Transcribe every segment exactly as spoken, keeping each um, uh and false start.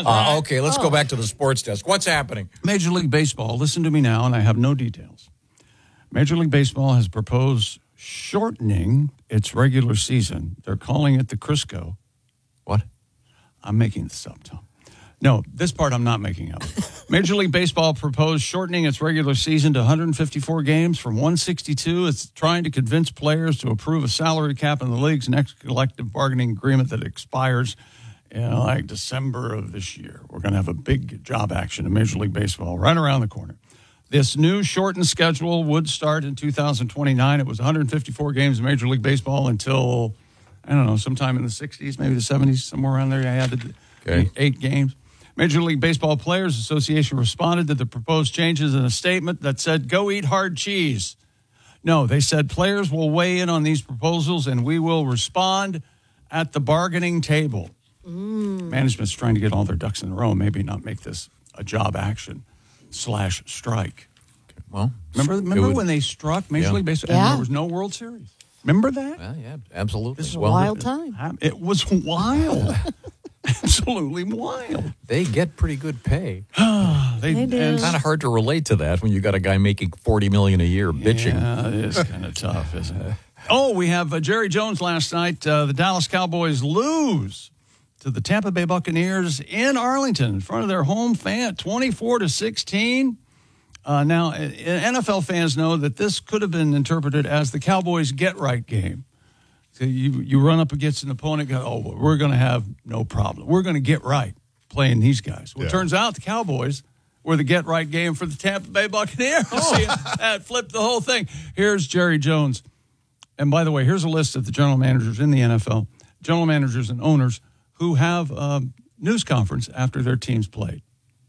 uh, okay, let's oh. go back to the sports desk. What's happening? Major League Baseball, listen to me now, and I have no details. Major League Baseball has proposed shortening its regular season. They're calling it the Crisco. What? I'm making this up, Tom. No, this part I'm not making up. Major League Baseball proposed shortening its regular season to one hundred fifty-four games from one hundred sixty-two. It's trying to convince players to approve a salary cap in the league's next collective bargaining agreement that expires in like December of this year. We're going to have a big job action in Major League Baseball right around the corner. This new shortened schedule would start in two thousand twenty-nine. It was one hundred fifty-four games in Major League Baseball until, I don't know, sometime in the sixties, maybe the seventies, somewhere around there. I had the okay. eight games. Major League Baseball Players Association responded to the proposed changes in a statement that said, go eat hard cheese. No, they said players will weigh in on these proposals and we will respond at the bargaining table. Mm. Management's trying to get all their ducks in a row, maybe not make this a job action slash strike. Okay. Well, remember, remember would, when they struck Major yeah. League Baseball yeah. and there was no World Series? Remember that? Well, yeah, absolutely. This is well, a wild time. It was wild. Absolutely wild. They get pretty good pay. they, they do. It's kind of hard to relate to that when you got a guy making forty million dollars a year bitching. Yeah, it is kind of tough, isn't it? Oh, we have uh, Jerry Jones last night. Uh, the Dallas Cowboys lose to the Tampa Bay Buccaneers in Arlington in front of their home fan, twenty-four to sixteen. Uh, now, N F L fans know that this could have been interpreted as the Cowboys' get-right game. So you, you run up against an opponent, go, oh, we're going to have no problem. We're going to get right playing these guys. Well, yeah. It turns out the Cowboys were the get-right game for the Tampa Bay Buccaneers. Oh. That flipped the whole thing. Here's Jerry Jones. And by the way, here's a list of the general managers in the N F L, general managers and owners who have a news conference after their teams played.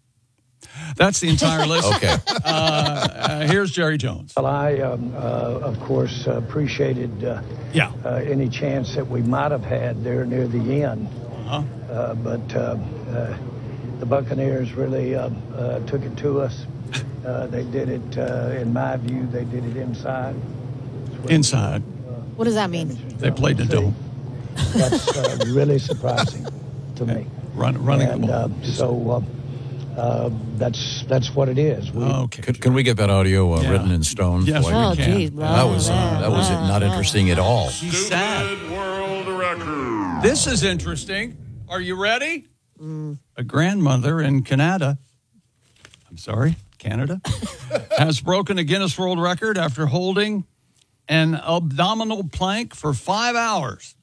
That's the entire list. Okay. Uh, uh, here's Jerry Jones. Well, I, um, uh, of course, uh, appreciated uh, yeah. uh, any chance that we might have had there near the end. Uh-huh. Uh, but uh, uh, the Buccaneers really uh, uh, took it to us. Uh, they did it, uh, in my view, they did it inside. Inside. Uh, what does that mean? They played the dome. That's uh, really surprising to me. Run, running and, the ball. Uh, so... Uh, Uh, that's that's what it is. We, oh, okay. Can, can we get that audio uh, yeah. written in stone? Yes, Boy, we oh, can. Geez, blah, that was uh, blah, that was blah, not blah. interesting at all. She's sad. World record. This is interesting. Are you ready? Mm. A grandmother in Canada, I'm sorry, Canada, has broken a Guinness World Record after holding an abdominal plank for five hours.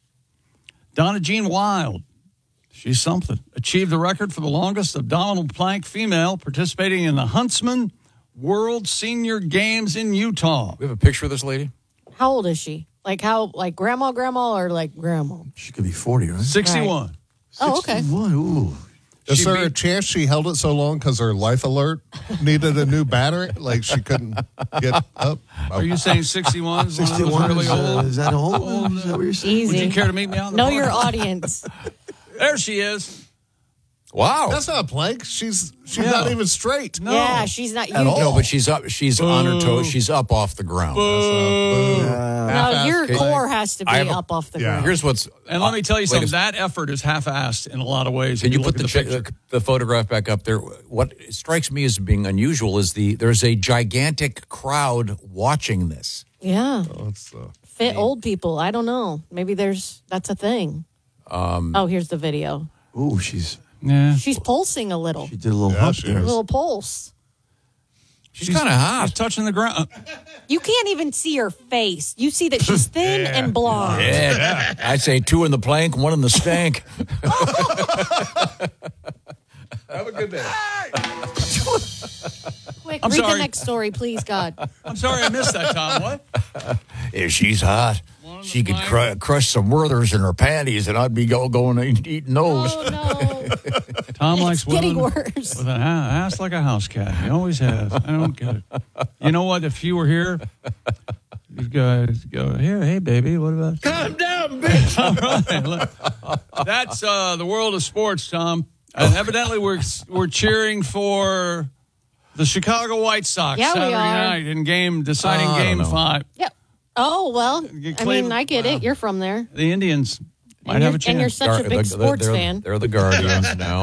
Donna Jean Wild. She's something. Achieved the record for the longest abdominal plank female participating in the Huntsman World Senior Games in Utah. We have a picture of this lady? How old is she? Like how, like grandma, grandma, or like grandma? She could be forty, right? sixty-one. Right. Oh, okay. sixty-one, ooh. Is She there beat- a chance she held it so long because her life alert needed a new battery? Like she couldn't get up? Are you saying sixty-one is one of those sixty-one really is, uh, old? is that old? Is that what you're saying? Easy. Would you care to meet me out in the Know park? your audience. There she is. Wow. That's not a plank. She's she's Yeah. not even straight. No. Yeah, she's not. You, At all. No, but she's up. She's on her Boo. toes. She's up off the ground. Boo. no, your Half-assed core plank. has to be I have a- up off the yeah. ground. Here's what's. And let me tell you Wait a something. second. That effort is half-assed in a lot of ways. Can if you look put the, at the, the, the photograph back up there? What strikes me as being unusual is the there's a gigantic crowd watching this. Yeah, Oh, it's, uh, fit old people. I don't know. Maybe there's that's a thing. Um, Oh, here's the video. Ooh, she's Yeah. She's pulsing a little. she did a little Yeah, hump she there. A is. little pulse. she's kind of hot. She's touching the ground. You can't even see her face. You see that she's thin and blonde. Yeah. I'd say two in the plank, one in the stank. Have a good day. Quick, I'm read sorry. the next story, please, God. I'm sorry I missed that, Tom. What? Yeah, she's hot. One She in the could plank. cru- crush some Werthers in her panties, and I'd be go- going and eating those. Oh, no. Tom likes It's getting women worse. with an a- ass like a house cat. He always has. I don't get it. You know what? If you were here, you guys go, here, hey, baby, what about... calm down, bitch. All right, look. That's uh, the world of sports, Tom. And evidently we're we're cheering for the Chicago White Sox Yeah, we Saturday are. night in game deciding Oh, I don't game know. five. Yep. Oh, well, You I claim- mean, I get wow. it. You're from there. The Indians might And have you're- a chance. and you're such a big They're- sports they're- fan. They're the Guardians now.